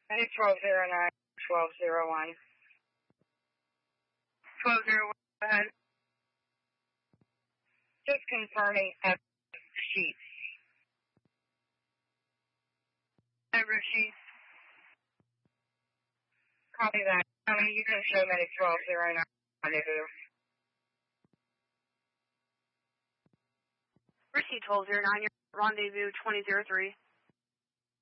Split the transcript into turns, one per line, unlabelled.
Medic 1209, 1201.
1201, go ahead.
Just confirming F sheets.
Everett sheets.
Copy that. You can show Medic 1209 rendezvous.
Receipt 1209, rendezvous 2003.